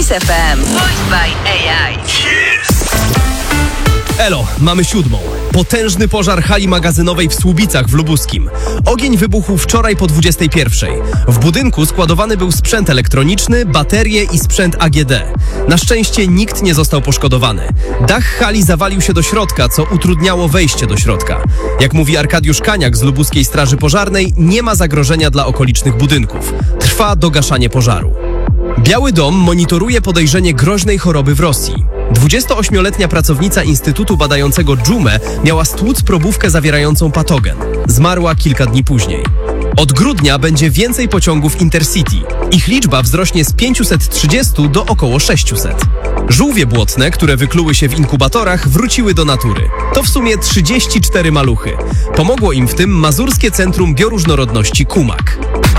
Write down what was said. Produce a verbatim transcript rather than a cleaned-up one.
Kiss F M. Voiced by A I. Elo, mamy siódmą. Potężny pożar hali magazynowej w Słubicach w Lubuskim. Ogień wybuchł wczoraj po dwudziestej pierwszej. W budynku składowany był sprzęt elektroniczny, baterie i sprzęt A G D. Na szczęście nikt nie został poszkodowany. Dach hali zawalił się do środka, co utrudniało wejście do środka. Jak mówi Arkadiusz Kaniak z Lubuskiej Straży Pożarnej, nie ma zagrożenia dla okolicznych budynków. Trwa dogaszanie pożaru. Biały Dom monitoruje podejrzenie groźnej choroby w Rosji. dwudziestoośmioletnia pracownica Instytutu Badającego dżumę miała stłuc probówkę zawierającą patogen. Zmarła kilka dni później. Od grudnia będzie więcej pociągów Intercity. Ich liczba wzrośnie z pięciuset trzydziestu do około sześciuset. Żółwie błotne, które wykluły się w inkubatorach, wróciły do natury. To w sumie trzydzieści cztery maluchy. Pomogło im w tym Mazurskie Centrum Bioróżnorodności Kumak.